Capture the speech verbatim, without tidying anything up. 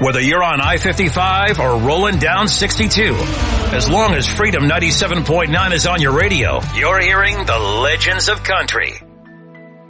Whether you're on I fifty-five or rolling down sixty-two, as long as Freedom ninety-seven point nine is on your radio, you're hearing the Legends of Country.